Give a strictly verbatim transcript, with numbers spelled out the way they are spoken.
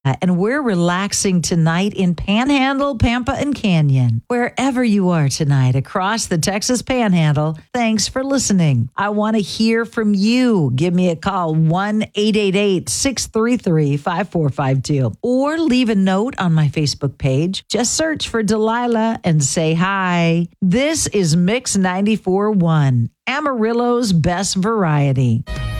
And we're relaxing tonight in Panhandle, Pampa, and Canyon. Wherever you are tonight across the Texas Panhandle, thanks for listening. I want to hear from you. Give me a call, one eight eight eight, six three three, five four five two. Or leave a note on my Facebook page. Just search for Delilah and say hi. This is Mix ninety-four point one, Amarillo's best variety.